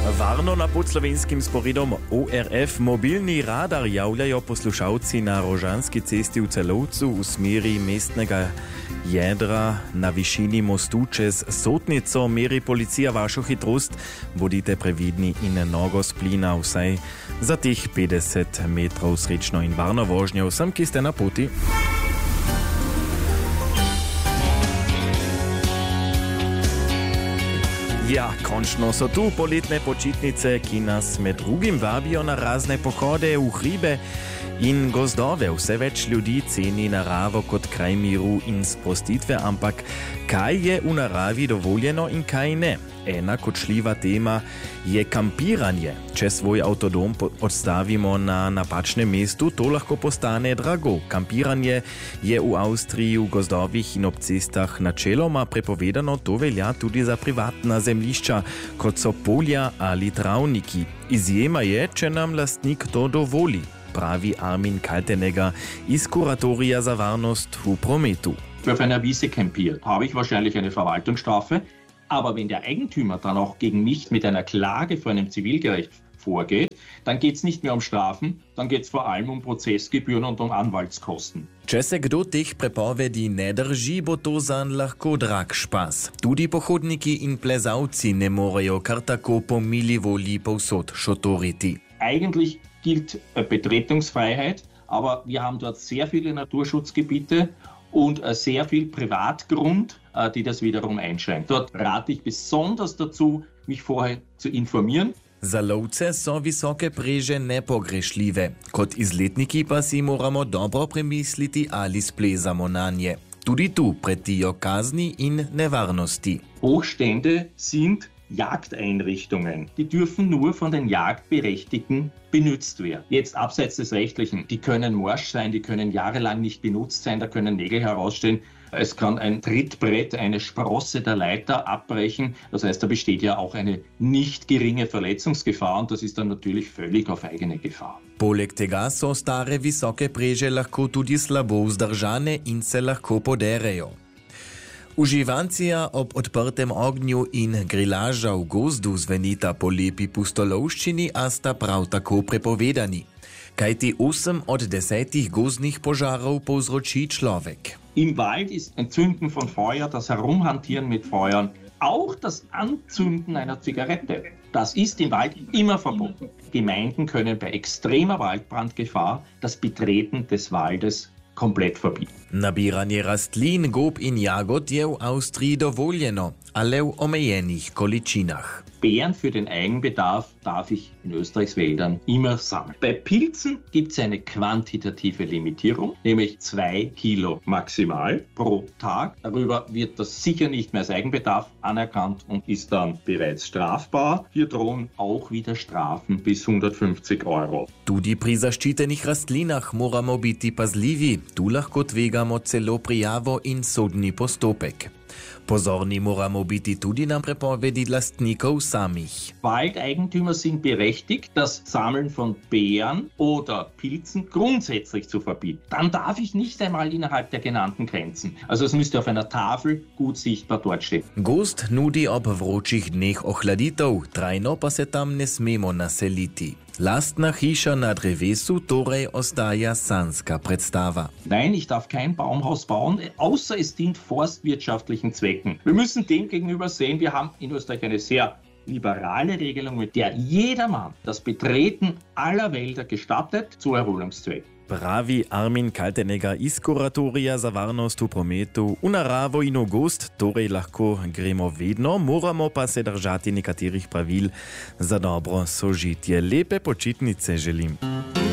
Varno na podslovenskim sporedom ORF mobilni radar javljajo poslušalci na Rožanski cesti v Celovcu v smeri mestnega jedra na višini mostu čez Sotnico. Meri policija vašo hitrost. Bodite previdni in nogo splina vsaj za teh 50 metrov srečno in varno vožnjo vsem, ki ste na poti. Ja, končno so tu poletne počitnice, ki nas med drugim vabijo na razne pohode v hribe in gozdove. Vse več ljudi ceni naravo kot kraj miru in sprostitve, ampak kaj je v naravi dovoljeno in kaj ne? Ena kočljiva tema je kampiranje. Če svoj avtodom odstavimo na napačnem mestu, to lahko postane drago. Kampiranje je v Avstriji v gozdovih in ob cestah načeloma prepovedano, to velja tudi za privatna zemljišča, kot so polja ali travniki. Izjema je, če nam lastnik to dovoli, pravi Armin Kaltenegger iz Kuratorija za varnost v prometu. Auf einer Wiese campiert, habe ich wahrscheinlich eine Verwaltungsstrafe. Aber wenn der Eigentümer dann auch gegen mich mit einer Klage vor einem Zivilgericht vorgeht, dann geht es nicht mehr um Strafen, dann geht es vor allem um Prozessgebühren und um Anwaltskosten. Če se kdo teh prepovedi ne drži, bo to zanj lahko drag špas. Tudi pohodniki in plezalci ne morejo kar tako po mili volji povsod šotoriti. Eigentlich gilt Betretungsfreiheit, aber wir haben dort sehr viele Naturschutzgebiete und sehr viel Privatgrund, die das wiederum einschränkt. Dort rate ich besonders dazu, mich vorher zu informieren. Za lovce so visoke preže nepogrešljive. Kot izletniki pa si moramo dobro premisliti, ali splezamo nanje. Tudi tu pretijo kazni in nevarnosti. Hochstände sind Jagdeinrichtungen. Die dürfen nur von den Jagdberechtigten benutzt werden. Jetzt abseits des Rechtlichen. Die können morsch sein, die können jahrelang nicht benutzt sein, da können Nägel herausstehen. Es kann ein Trittbrett, eine Sprosse der Leiter abbrechen. Das heißt, da besteht ja auch eine nicht geringe Verletzungsgefahr und das ist dann natürlich völlig auf eigene Gefahr. Poleg tega so stare visoke preže lahko tudi slabo vzdržane in se lahko poderejo. Uživancija ob odprtem ognju in grilaža v gozdu zvenita po lepi pustolovščini, a sta prav tako prepovedani. Kajti 8 od 10 gozdnih požarov povzroči človek. Im Wald ist Entzünden von Feuer, das Herumhantieren mit Feuern, auch das Anzünden einer Zigarette. Das ist im Wald immer verboten. Gemeinden können bei extremer Waldbrandgefahr das Betreten des Waldes komplett verbieten. Nabiranje rastlin, gob in jagod je v Avstriji dovoljeno, ale v omejenih količinah. Beeren für den Eigenbedarf darf ich in Österreichs Wäldern immer sammeln. Bei Pilzen gibt es eine quantitative Limitierung, nämlich 2 Kilo maximal pro Tag. Darüber wird das sicher nicht mehr als Eigenbedarf anerkannt und ist dann bereits strafbar. Hier drohen auch wieder Strafen bis 150 €. Tudi pri zaščitenih rastlinah moramo biti pazljivi. Tu lahko tvegamo celo prijavo in sodni postopek. Pozorni moramo biti tudi na prepovedi lastnikov samih. Waldeigentümer sind berechtigt, das Sammeln von Beeren oder Pilzen grundsätzlich zu verbieten. Dann darf ich nicht einmal innerhalb der genannten Grenzen. Also es müsste auf einer Tafel gut sichtbar dort stehen. Gozd nudi ob vročih dneh ohladitev, trajno pa se tam ne smemo naseliti. Lastna hiša na drevesu torej ostaja sanska predstava. Nein, ich darf kein Baumhaus bauen, außer es dient forstwirtschaftlichen Zwecken. Wir müssen dem gegenüber sehen, wir haben in Österreich eine sehr liberale Regelung, mit der jedermann das Betreten aller Wälder gestattet zu Erholungszwecken. Pravi Armin Kaltenegger iz Kuratorija za varnost v prometu. V naravo in v gozd torej lahko gremo vedno, moramo pa se držati nekaterih pravil za dobro sožitje. Lepe počitnice želim.